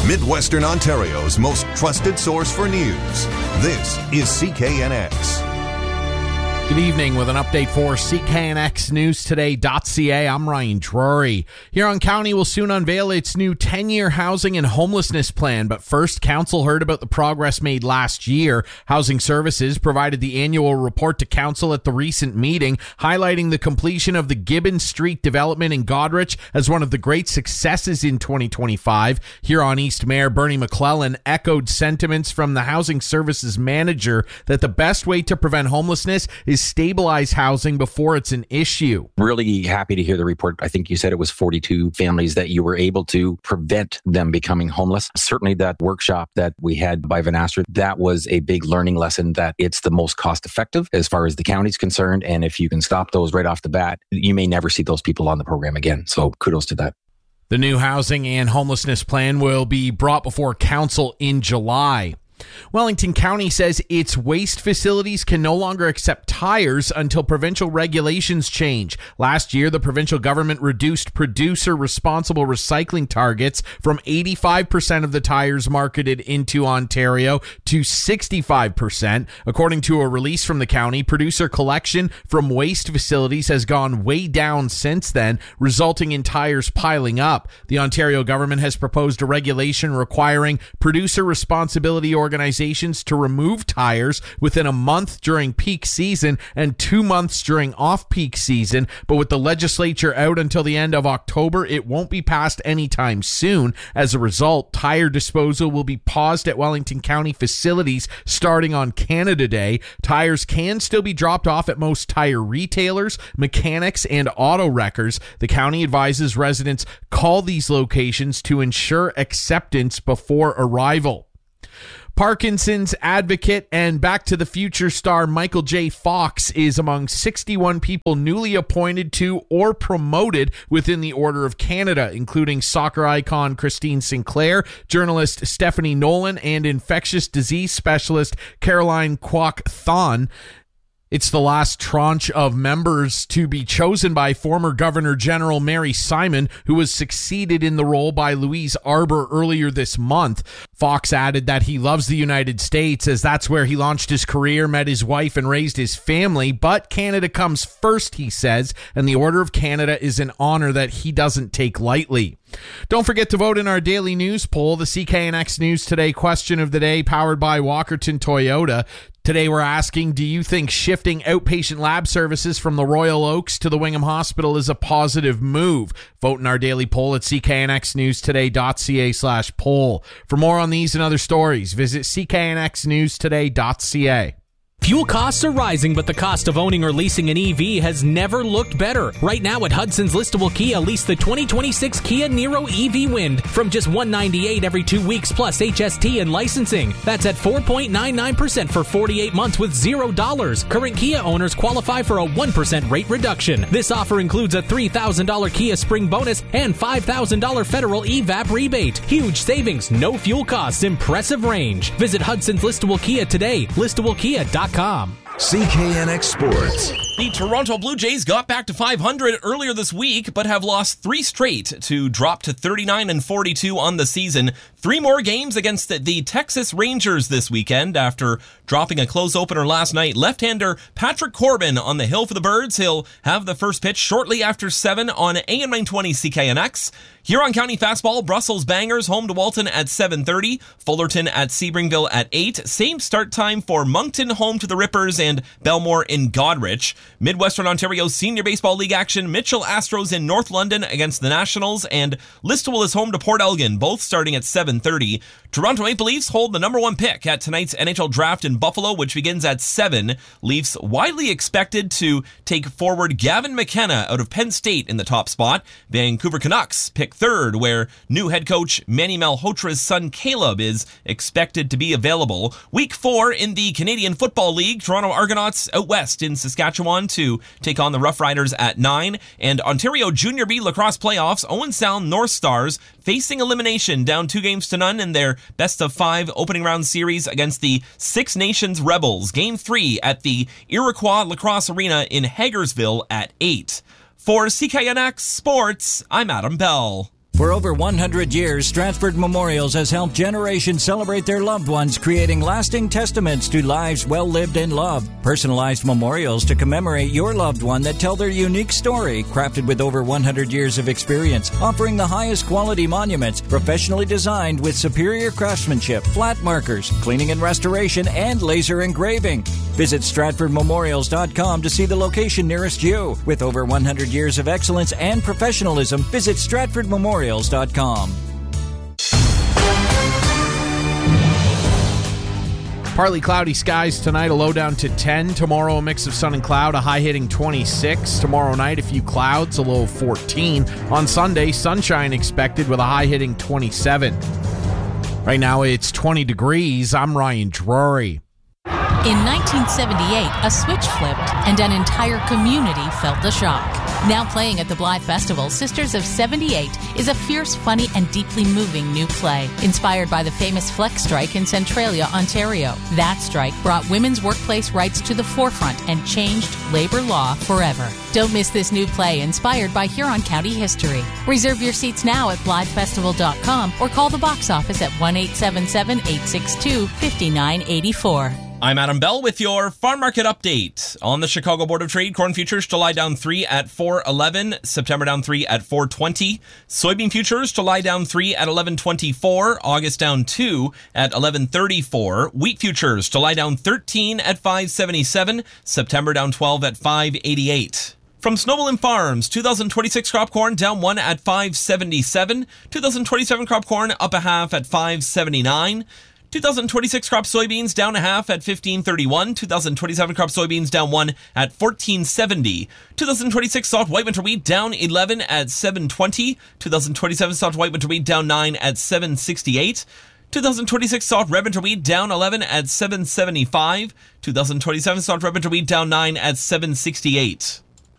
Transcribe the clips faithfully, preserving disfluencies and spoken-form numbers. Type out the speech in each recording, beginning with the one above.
Midwestern Ontario's most trusted source for news. This is C K N X. Good evening with an update for C K N X News Today dot C A. I'm Ryan Drury. Huron County will soon unveil its new ten-year housing and homelessness plan, but first, Council heard about the progress made last year. Housing Services provided the annual report to Council at the recent meeting, highlighting the completion of the Gibbon Street development in Goderich as one of the great successes in twenty twenty-five. Huron East Mayor Bernie McClellan echoed sentiments from the Housing Services manager that the best way to prevent homelessness is stabilize housing before it's an issue. Really happy to hear the report. I think you said it was forty-two families that you were able to prevent them becoming homeless. Certainly that workshop that we had by Vanastra, that was a big learning lesson that it's the most cost effective as far as the county's concerned. And if you can stop those right off the bat, you may never see those people on the program again. So kudos to that. The new housing and homelessness plan will be brought before Council in July. Wellington County says its waste facilities can no longer accept tires until provincial regulations change. Last year, the provincial government reduced producer-responsible recycling targets from eighty-five percent of the tires marketed into Ontario to sixty-five percent. According to a release from the county, producer collection from waste facilities has gone way down since then, resulting in tires piling up. The Ontario government has proposed a regulation requiring producer responsibility organizations to remove tires within a month during peak season and two months during off-peak season, but with the legislature out until the end of October, it won't be passed anytime soon. As a result, tire disposal will be paused at Wellington County facilities starting on Canada Day. Tires can still be dropped off at most tire retailers, mechanics, and auto wreckers. The county advises residents call these locations to ensure acceptance before arrival. Parkinson's advocate and Back to the Future star Michael J. Fox is among sixty-one people newly appointed to or promoted within the Order of Canada, including soccer icon Christine Sinclair, journalist Stephanie Nolan, and infectious disease specialist Caroline Kwok-Thon. It's the last tranche of members to be chosen by former Governor General Mary Simon, who was succeeded in the role by Louise Arbour earlier this month. Fox added that he loves the United States as that's where he launched his career, met his wife, and raised his family. But Canada comes first, he says, and the Order of Canada is an honor that he doesn't take lightly. Don't forget to vote in our daily news poll, the C K N X News Today question of the day, powered by Walkerton Toyota. Today we're asking, do you think shifting outpatient lab services from the Royal Oaks to the Wingham Hospital is a positive move? Vote in our daily poll at C K N X News Today dot C A slash poll. For more on these and other stories, visit C K N X News Today dot C A. Fuel costs are rising, but the cost of owning or leasing an E V has never looked better. Right now at Hudson's Listable Kia, lease the twenty twenty-six Kia Niro E V Wind from just one hundred ninety-eight dollars every two weeks plus H S T and licensing. That's at four point nine nine percent for forty-eight months with zero dollars. Current Kia owners qualify for a one percent rate reduction. This offer includes a three thousand dollars Kia Spring bonus and five thousand dollars federal E V A P rebate. Huge savings, no fuel costs, impressive range. Visit Hudson's Listable Kia today, listable kia dot com. C K N X Sports. The Toronto Blue Jays got back to five hundred earlier this week, but have lost three straight to drop to thirty-nine and forty-two on the season. Three more games against the, the Texas Rangers this weekend after dropping a close opener last night. Left-hander Patrick Corbin on the hill for the Birds. He'll have the first pitch shortly after seven on A M nine twenty C K N X. Huron County fastball, Brussels Bangers home to Walton at seven thirty, Fullerton at Sebringville at eight. Same start time for Moncton home to the Rippers and Belmore in Goderich. Midwestern Ontario Senior Baseball League action, Mitchell Astros in North London against the Nationals, and Listowel is home to Port Elgin, both starting at seven thirty. Toronto Maple Leafs hold the number one pick at tonight's N H L draft in Buffalo, which begins at seven. Leafs widely expected to take forward Gavin McKenna out of Penn State in the top spot. Vancouver Canucks pick third, where new head coach Manny Malhotra's son Caleb is expected to be available. Week four in the Canadian Football League, Toronto Argonauts out west in Saskatchewan to take on the Rough Riders at nine. And Ontario Junior B Lacrosse Playoffs, Owen Sound North Stars facing elimination, down two games to none in their best of five opening round series against the Six Nations Rebels. Game three at the Iroquois Lacrosse Arena in Hagersville at eight. For C K N X Sports, I'm Adam Bell. For over one hundred years, Stratford Memorials has helped generations celebrate their loved ones, creating lasting testaments to lives well lived in love. Personalized memorials to commemorate your loved one that tell their unique story, crafted with over one hundred years of experience, offering the highest quality monuments, professionally designed with superior craftsmanship, flat markers, cleaning and restoration, and laser engraving. Visit Stratford Memorials dot com to see the location nearest you. With over one hundred years of excellence and professionalism, visit Stratford Memorials dot com. Partly cloudy skies tonight, a low down to ten. Tomorrow, a mix of sun and cloud, a high hitting twenty-six. Tomorrow night, a few clouds, a low of fourteen. On Sunday, sunshine expected with a high hitting twenty-seven. Right now, it's twenty degrees. I'm Ryan Drury. In nineteen seventy-eight, a switch flipped and an entire community felt the shock. Now playing at the Blythe Festival, Sisters of seventy-eight is a fierce, funny, and deeply moving new play inspired by the famous Flex strike in Centralia, Ontario. That strike brought women's workplace rights to the forefront and changed labor law forever. Don't miss this new play inspired by Huron County history. Reserve your seats now at blythe festival dot com or call the box office at one eight seven seven, eight six two, five nine eight four. I'm Adam Bell with your farm market update. On the Chicago Board of Trade, corn futures July down three at four eleven, September down three at four twenty. Soybean futures July down three at eleven twenty-four, August down two at eleven thirty-four. Wheat futures July down thirteen at five seventy-seven, September down twelve at five eighty-eight. From Snowball Farms, two thousand twenty-six crop corn down one at five seventy-seven, two thousand twenty-seven crop corn up a half at five seventy-nine. two thousand twenty-six crop soybeans down a half at fifteen thirty-one. two thousand twenty-seven crop soybeans down one at fourteen seventy. two thousand twenty-six soft white winter wheat down eleven at seven twenty. two thousand twenty-seven soft white winter wheat down nine at seven sixty-eight. two thousand twenty-six soft red winter wheat down eleven at seven seventy-five. two thousand twenty-seven soft red winter wheat down nine at seven sixty-eight.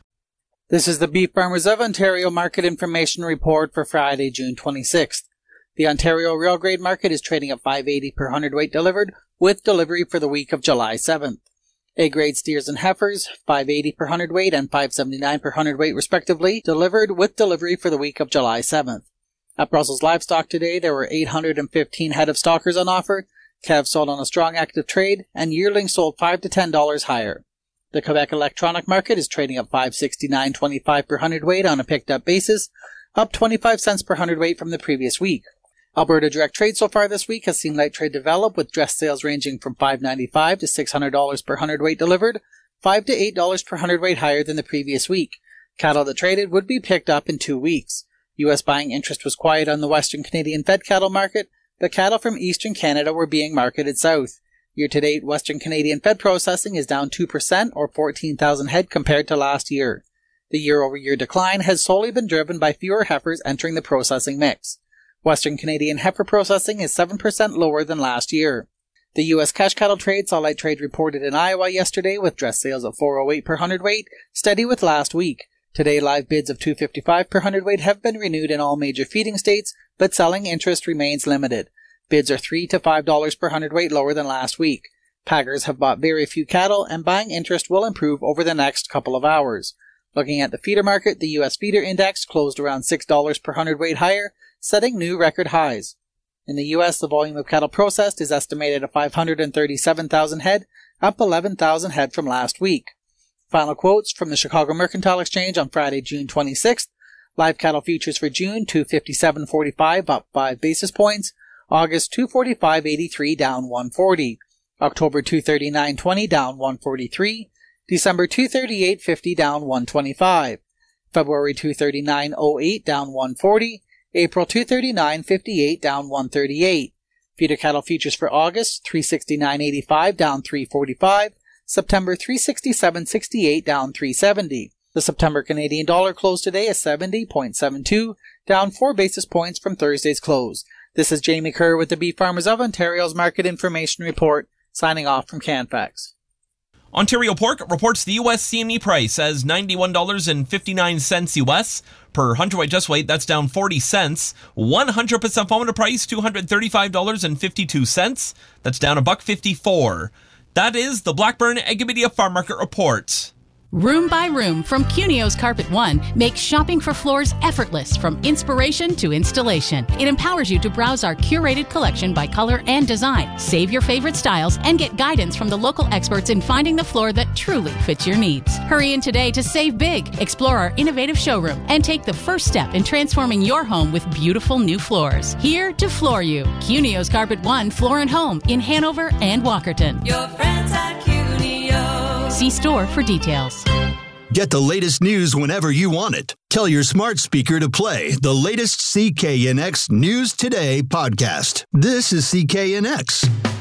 This is the Beef Farmers of Ontario Market Information Report for Friday, June twenty-sixth. The Ontario Real Grade Market is trading at five eighty per hundredweight delivered, with delivery for the week of July seventh. A-grade steers and heifers, five eighty per hundredweight and five seventy-nine per hundredweight respectively, delivered with delivery for the week of July seventh. At Brussels Livestock today, there were eight hundred fifteen head of stockers on offer, calves sold on a strong active trade, and yearlings sold five to ten dollars higher. The Quebec Electronic Market is trading at five sixty-nine twenty-five per hundredweight on a picked-up basis, up twenty-five cents per hundredweight from the previous week. Alberta Direct Trade so far this week has seen light trade develop, with dress sales ranging from five ninety-five to six hundred dollars per hundredweight delivered, five to eight dollars per hundredweight higher than the previous week. Cattle that traded would be picked up in two weeks. U S buying interest was quiet on the Western Canadian fed cattle market, but cattle from Eastern Canada were being marketed south. Year-to-date, Western Canadian fed processing is down two percent or fourteen thousand head compared to last year. The year-over-year decline has solely been driven by fewer heifers entering the processing mix. Western Canadian heifer processing is seven percent lower than last year. The U S cash cattle trade saw light trade reported in Iowa yesterday, with dress sales of four oh eight per hundredweight, steady with last week. Today, live bids of two fifty-five per hundredweight have been renewed in all major feeding states, but selling interest remains limited. Bids are three to five dollars per hundredweight lower than last week. Packers have bought very few cattle, and buying interest will improve over the next couple of hours. Looking at the feeder market, the U S feeder index closed around six dollars per hundredweight higher, setting new record highs. In the U S, the volume of cattle processed is estimated at five hundred thirty-seven thousand head, up eleven thousand head from last week. Final quotes from the Chicago Mercantile Exchange on Friday, June twenty-sixth. Live cattle futures for June, two fifty-seven forty-five, up five basis points. August, two forty-five eighty-three, down one forty. October, two thirty-nine twenty, down one forty-three. December, two thirty-eight fifty, down one twenty-five. February, two thirty-nine oh eight, down one forty. April, two thirty-nine fifty-eight, down one thirty-eight. Feeder cattle futures for August, three sixty-nine eighty-five, down three forty-five. September, three sixty-seven sixty-eight, down three seventy. The September Canadian dollar closed today at seventy point seven two, down four basis points from Thursday's close. This is Jamie Kerr with the Beef Farmers of Ontario's Market Information Report, signing off from Canfax. Ontario Pork reports the U S C M E price as ninety-one dollars and fifty-nine cents U S per hundredweight just weight. That's down forty cents. one hundred percent formula price two hundred thirty-five dollars and fifty-two cents. That's down a buck fifty-four. That is the Blackburn Agrimedia Farm Market Report. Room by Room from Cunio's Carpet One makes shopping for floors effortless from inspiration to installation. It empowers you to browse our curated collection by color and design, save your favorite styles, and get guidance from the local experts in finding the floor that truly fits your needs. Hurry in today to save big, explore our innovative showroom, and take the first step in transforming your home with beautiful new floors. Here to floor you. Cunio's Carpet One Floor and Home in Hanover and Walkerton. Your friends at Cunio. See store for details. Get the latest news whenever you want it. Tell your smart speaker to play the latest C K N X News Today podcast. This is C K N X.